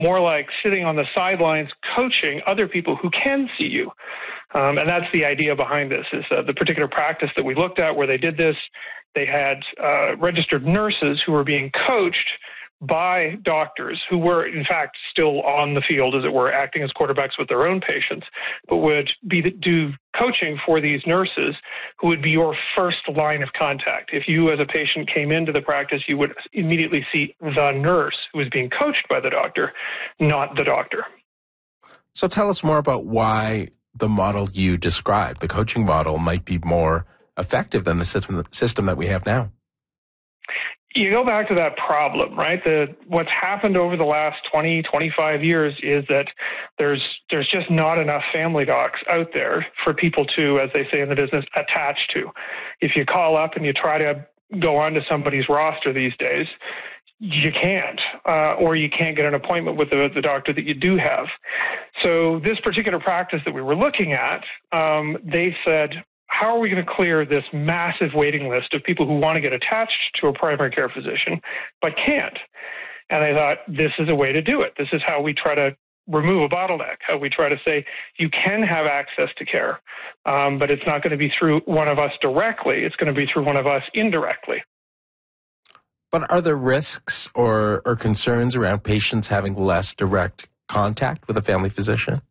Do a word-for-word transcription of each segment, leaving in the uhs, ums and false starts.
more like sitting on the sidelines coaching other people who can see you. Um, and that's the idea behind this, is uh, the particular practice that we looked at where they did this. They had uh, registered nurses who were being coached by doctors who were, in fact, still on the field, as it were, acting as quarterbacks with their own patients, but would be do coaching for these nurses who would be your first line of contact. If you, as a patient, came into the practice, you would immediately see the nurse who was being coached by the doctor, not the doctor. So tell us more about why the model you described, the coaching model, might be more effective than the system, system that we have now. You go back to that problem, right? The, what's happened over the last twenty, twenty-five years is that there's there's just not enough family docs out there for people to, as they say in the business, attach to. If you call up and you try to go onto somebody's roster these days, you can't, uh, or you can't get an appointment with the, the doctor that you do have. So this particular practice that we were looking at, um, they said, how are we going to clear this massive waiting list of people who want to get attached to a primary care physician but can't? And I thought, this is a way to do it. This is how we try to remove a bottleneck, how we try to say you can have access to care, um, but it's not going to be through one of us directly. It's going to be through one of us indirectly. But are there risks or, or concerns around patients having less direct contact with a family physician?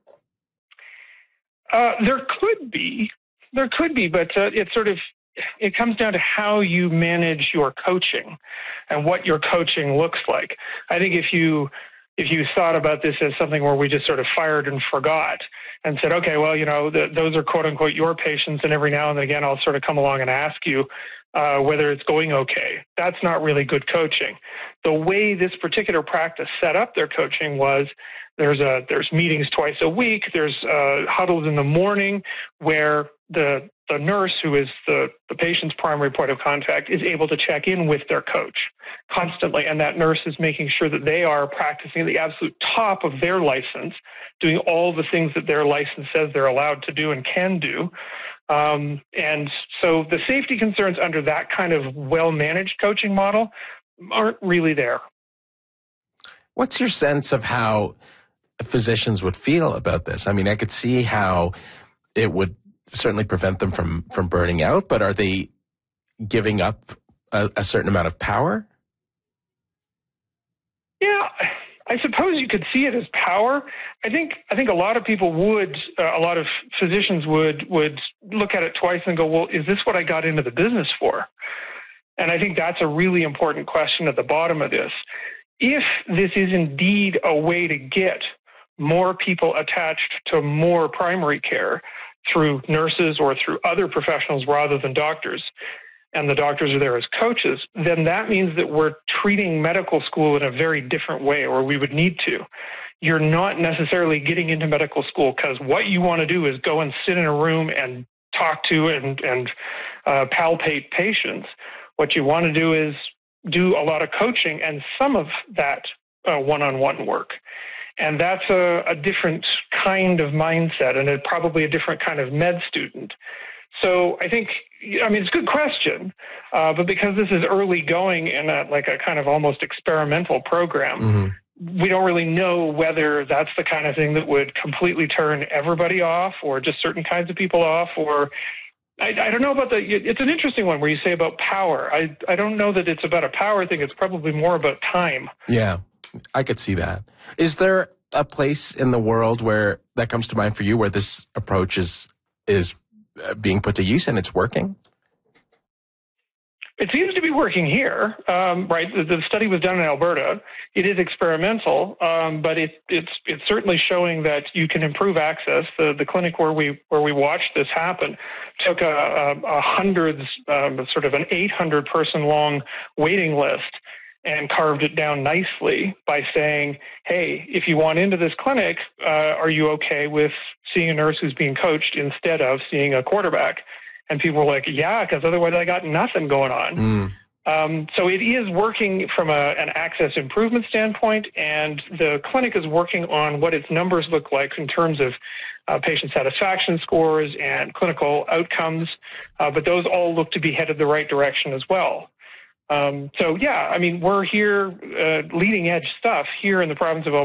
Uh, there could be. There could be, but uh, it sort of, it comes down to how you manage your coaching and what your coaching looks like. I think if you if you thought about this as something where we just sort of fired and forgot and said, okay, well, you know, the, those are quote unquote your patients, and every now and then again I'll sort of come along and ask you uh, whether it's going okay. That's not really good coaching. The way this particular practice set up their coaching was there's a there's meetings twice a week. There's uh, huddles in the morning where the the nurse, who is the, the patient's primary point of contact, is able to check in with their coach constantly. And that nurse is making sure that they are practicing at the absolute top of their license, doing all the things that their license says they're allowed to do and can do. Um, and so the safety concerns under that kind of well-managed coaching model aren't really there. What's your sense of how physicians would feel about this? I mean, I could see how it would certainly prevent them from, from burning out, but are they giving up a, a certain amount of power? Yeah, I suppose you could see it as power. I think I think a lot of people would, uh, a lot of physicians would would look at it twice and go, well, is this what I got into the business for? And I think that's a really important question at the bottom of this. If this is indeed a way to get more people attached to more primary care through nurses or through other professionals rather than doctors, and the doctors are there as coaches, then that means that we're treating medical school in a very different way, or we would need to. You're not necessarily getting into medical school because what you want to do is go and sit in a room and talk to and, and uh, palpate patients. What you want to do is do a lot of coaching and some of that uh, one-on-one work. And that's a, a different kind of mindset and a, probably a different kind of med student. So I think, I mean, it's a good question, uh, but because this is early going in a, like a kind of almost experimental program, mm-hmm. we don't really know whether that's the kind of thing that would completely turn everybody off or just certain kinds of people off, or I, I don't know about the, it's an interesting one where you say about power. I, I don't know that it's about a power thing. It's probably more about time. Yeah. I could see that. Is there a place in the world where that comes to mind for you where this approach is is being put to use and it's working? It seems to be working here, um, right? The, the study was done in Alberta. It is experimental, um, but it, it's it's certainly showing that you can improve access. The the clinic where we where we watched this happen took a, a, a hundreds, um, sort of an eight hundred person long waiting list, and carved it down nicely by saying, hey, if you want into this clinic, uh, are you okay with seeing a nurse who's being coached instead of seeing a quarterback? And people were like, yeah, because otherwise I got nothing going on. Mm. Um, so it is working from a, an access improvement standpoint, and the clinic is working on what its numbers look like in terms of uh, patient satisfaction scores and clinical outcomes, uh, but those all look to be headed the right direction as well. Um, so, yeah, I mean, we're here, uh, leading edge stuff here in the province of Alberta.